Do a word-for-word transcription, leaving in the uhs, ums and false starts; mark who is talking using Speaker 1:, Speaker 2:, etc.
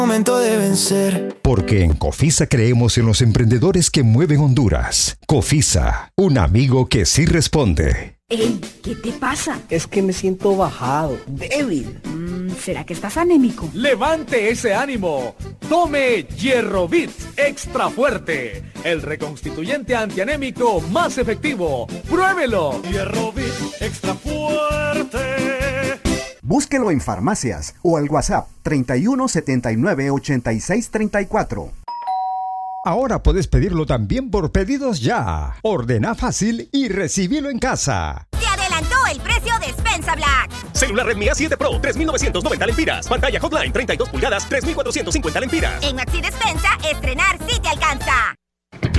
Speaker 1: Momento de vencer.
Speaker 2: Porque en Cofisa creemos en los emprendedores que mueven Honduras. Cofisa, un amigo que sí responde.
Speaker 3: Ey, ¿qué te pasa?
Speaker 4: Es que me siento bajado, débil.
Speaker 3: Mm, ¿Será que estás anémico?
Speaker 5: Levante ese ánimo. Tome Hierrovit Extra Fuerte, el reconstituyente antianémico más efectivo. ¡Pruébelo!
Speaker 6: Hierrovit Extra Fuerte.
Speaker 7: Búsquelo en farmacias o al WhatsApp treinta y uno setenta y nueve ochenta y seis treinta y cuatro.
Speaker 2: Ahora puedes pedirlo también por Pedidos Ya. Ordena fácil y recibilo en casa.
Speaker 8: ¡Se adelantó el precio de Despensa Black!
Speaker 9: Celular Redmi A siete Pro, tres mil novecientos noventa lempiras. Pantalla Hotline, treinta y dos pulgadas, tres mil cuatrocientos cincuenta lempiras.
Speaker 8: En Maxi Despensa, estrenar sí te alcanza.